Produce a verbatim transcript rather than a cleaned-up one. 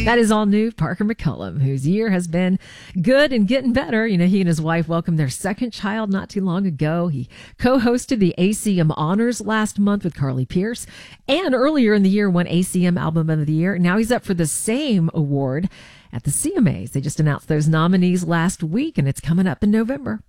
That is all new Parker McCullum, whose year has been good and getting better. You know, he and his wife welcomed their second child not too long ago. He co-hosted the A C M Honors last month with Carly Pearce, and earlier in the year won A C M Album of the Year. Now he's up for the same award at the C M As. They just announced those nominees last week, and it's coming up in November.